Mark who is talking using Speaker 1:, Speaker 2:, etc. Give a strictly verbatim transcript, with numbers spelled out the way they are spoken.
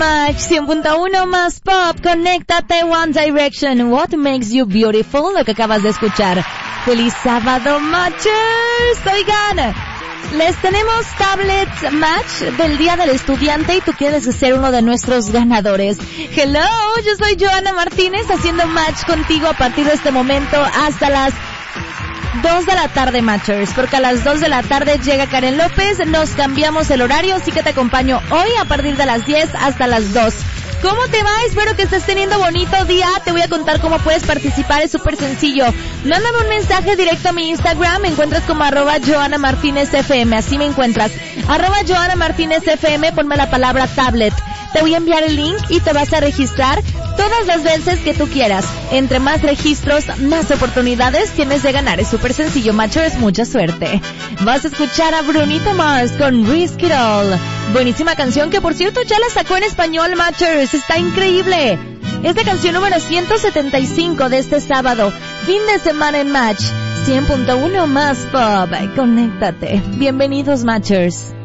Speaker 1: Match cien punto uno más pop, conéctate One Direction, What Makes You Beautiful, lo que acabas de escuchar. ¡Feliz sábado, Matchers! Oigan, les tenemos Tablet Match del Día del Estudiante y tú quieres ser uno de nuestros ganadores. Hello, yo soy Joana Martínez haciendo match contigo a partir de este momento hasta las dos de la tarde, Matchers, porque a las dos de la tarde llega Karen López, nos cambiamos el horario, así que te acompaño hoy a partir de las diez hasta las dos. ¿Cómo te va? Espero que estés teniendo bonito día. Te voy a contar cómo puedes participar, es súper sencillo. Mándame un mensaje directo a mi Instagram, me encuentras como arroba Joana Martínez F M, así me encuentras. Arroba Joana Martínez F M, ponme la palabra tablet. Te voy a enviar el link y te vas a registrar todas las veces que tú quieras. Entre más registros, más oportunidades tienes de ganar. Es súper sencillo, Matchers, mucha suerte. Vas a escuchar a Brunito Mars con Risk It All. Buenísima canción que, por cierto, ya la sacó en español, Matchers. Está increíble. Es la canción número ciento setenta y cinco de este sábado. Fin de semana en Match. cien punto uno más pop. Conéctate. Bienvenidos, Matchers.